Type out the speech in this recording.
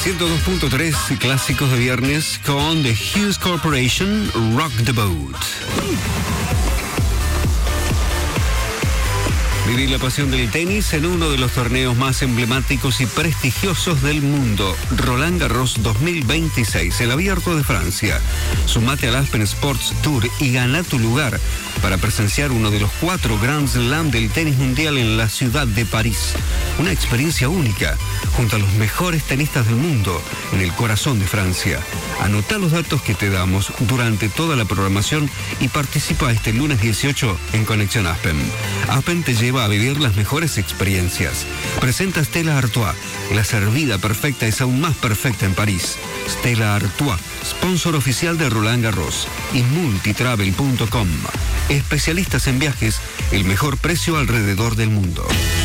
102.3 clásicos de viernes con The Hughes Corporation, Rock the Boat. Vivir la pasión del tenis en uno de los torneos más emblemáticos y prestigiosos del mundo, Roland Garros 2026, el Abierto de Francia. Sumate al Aspen Sports Tour y gana tu lugar para presenciar uno de los 4 Grand Slam del tenis mundial en la ciudad de París. Una experiencia única, junto a los mejores tenistas del mundo, en el corazón de Francia. Anota los datos que te damos durante toda la programación y participa este lunes 18 en Conexión Aspen. Aspen te lleva a vivir las mejores experiencias. Presenta Stella Artois. La servida perfecta es aún más perfecta en París. Stella Artois, sponsor oficial de Roland Garros y multitravel.com. Especialistas en viajes, el mejor precio alrededor del mundo.